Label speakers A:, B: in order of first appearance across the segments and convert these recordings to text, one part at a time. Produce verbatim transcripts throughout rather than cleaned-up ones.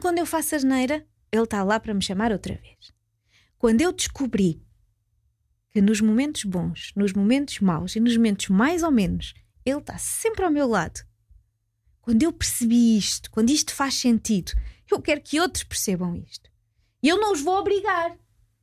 A: quando eu faço asneira, Ele está lá para me chamar outra vez. Quando eu descobri que nos momentos bons, nos momentos maus e nos momentos mais ou menos, Ele está sempre ao meu lado. Quando eu percebi isto, quando isto faz sentido, eu quero que outros percebam isto. E eu não os vou obrigar.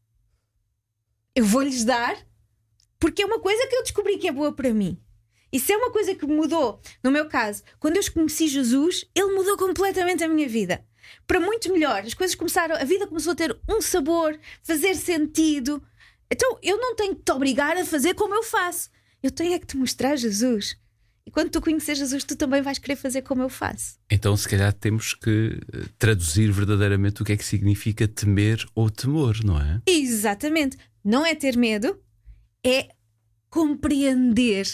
A: Eu vou-lhes dar, porque é uma coisa que eu descobri que é boa para mim. Isso é uma coisa que mudou. No meu caso, quando eu conheci Jesus, Ele mudou completamente a minha vida. Para muito melhor. As coisas começaram, a vida começou a ter um sabor, fazer sentido. Então eu não tenho que te obrigar a fazer como eu faço. Eu tenho é que te mostrar Jesus. E quando tu conheces Jesus, tu também vais querer fazer como eu faço.
B: Então se calhar temos que traduzir verdadeiramente o que é que significa temer ou temor, não é?
A: Exatamente. Não é ter medo, é compreender.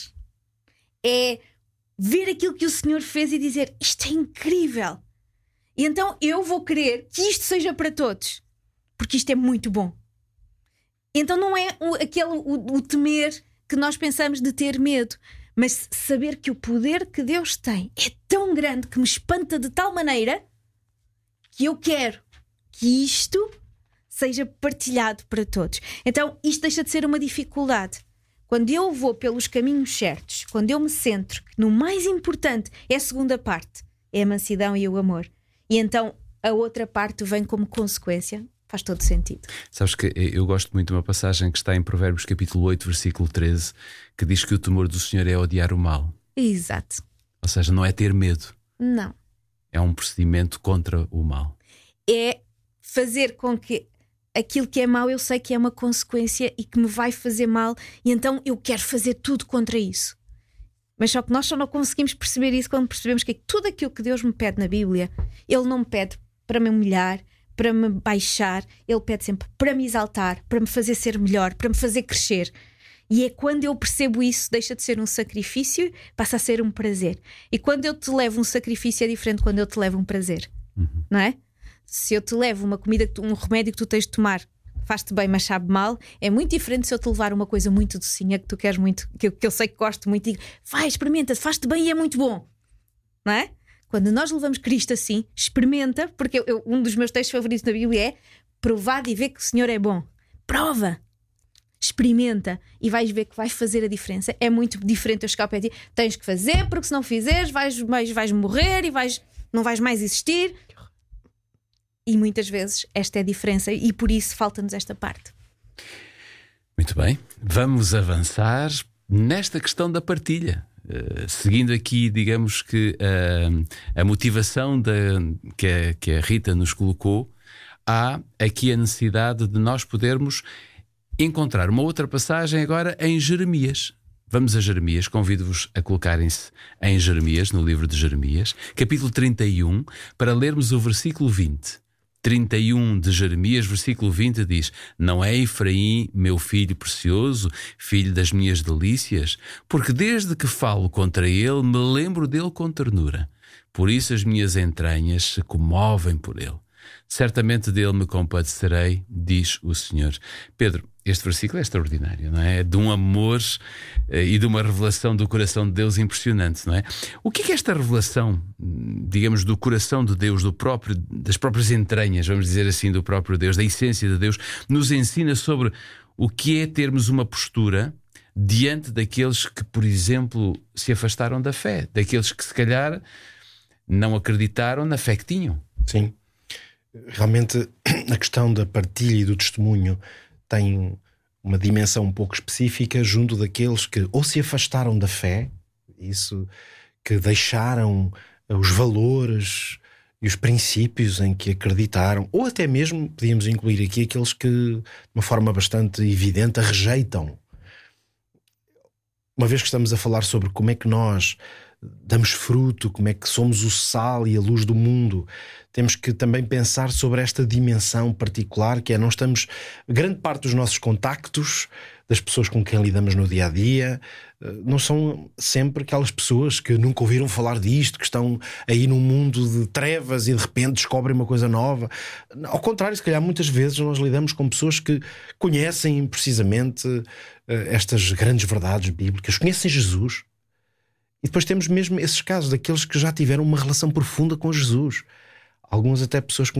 A: É ver aquilo que o Senhor fez e dizer: isto é incrível. E então eu vou querer que isto seja para todos, porque isto é muito bom. Então não é o, aquele, o, o temer que nós pensamos de ter medo, mas saber que o poder que Deus tem é tão grande que me espanta de tal maneira que eu quero que isto seja partilhado para todos. Então isto deixa de ser uma dificuldade. Quando eu vou pelos caminhos certos, quando eu me centro, no mais importante é a segunda parte, é a mansidão e o amor. E então a outra parte vem como consequência. Faz todo sentido.
B: Sabes que eu gosto muito de uma passagem que está em Provérbios capítulo oito, versículo treze, que diz que o temor do Senhor é odiar o mal.
A: Exato.
B: Ou seja, não é ter medo.
A: Não.
B: É um procedimento contra o mal.
A: É fazer com que aquilo que é mau eu sei que é uma consequência e que me vai fazer mal, e então eu quero fazer tudo contra isso. Mas só que nós só não conseguimos perceber isso quando percebemos que tudo aquilo que Deus me pede na Bíblia, Ele não me pede para me humilhar, para me baixar. Ele pede sempre para me exaltar, para me fazer ser melhor, para me fazer crescer. E é quando eu percebo isso, deixa de ser um sacrifício, passa a ser um prazer. E quando eu te levo um sacrifício é diferente de quando eu te levo um prazer. Uhum. Não é? Se eu te levo uma comida, um remédio que tu tens de tomar, faz-te bem, mas sabe mal, é muito diferente se eu te levar uma coisa muito docinha que tu queres muito, que eu, que eu sei que gosto muito, e digo: vai, experimenta, faz-te bem e é muito bom. Não é? Quando nós levamos Cristo assim, experimenta, porque eu, eu, um dos meus textos favoritos da Bíblia é: provado e ver que o Senhor é bom. Prova, experimenta e vais ver que vai fazer a diferença. É muito diferente eu chegar ao pé de ti: tens que fazer, porque se não fizeres vais, vais, vais morrer e vais, não vais mais existir. E muitas vezes esta é a diferença e por isso falta-nos esta parte.
B: Muito bem, vamos avançar nesta questão da partilha. Uh, seguindo aqui, digamos que uh, a motivação da, que, a, que a Rita nos colocou, há aqui a necessidade de nós podermos encontrar uma outra passagem agora em Jeremias. Vamos a Jeremias, convido-vos a colocarem-se em Jeremias, no livro de Jeremias, capítulo trinta e um, para lermos o versículo vinte. trinta e um de Jeremias, versículo vinte diz: não é Efraim, meu filho precioso, filho das minhas delícias? Porque desde que falo contra ele, me lembro dele com ternura. Por isso as minhas entranhas se comovem por ele. Certamente dele me compadecerei, diz o Senhor. Pedro, este versículo é extraordinário, não é? É de um amor eh, e de uma revelação do coração de Deus impressionante, não é? O que é que esta revelação, digamos, do coração de Deus, do próprio, das próprias entranhas, vamos dizer assim, do próprio Deus, da essência de Deus, nos ensina sobre o que é termos uma postura diante daqueles que, por exemplo, se afastaram da fé, daqueles que se calhar não acreditaram na fé que tinham?
C: Sim. Realmente a questão da partilha e do testemunho tem uma dimensão um pouco específica junto daqueles que ou se afastaram da fé, isso, que deixaram os valores e os princípios em que acreditaram, ou até mesmo, podíamos incluir aqui, aqueles que de uma forma bastante evidente a rejeitam. Uma vez que estamos a falar sobre como é que nós damos fruto, como é que somos o sal e a luz do mundo, temos que também pensar sobre esta dimensão particular, que é: não estamos, grande parte dos nossos contactos, das pessoas com quem lidamos no dia a dia, não são sempre aquelas pessoas que nunca ouviram falar disto, que estão aí num mundo de trevas e de repente descobrem uma coisa nova. Ao contrário, se calhar muitas vezes nós lidamos com pessoas que conhecem precisamente estas grandes verdades bíblicas, conhecem Jesus. E depois temos mesmo esses casos daqueles que já tiveram uma relação profunda com Jesus. Alguns até pessoas com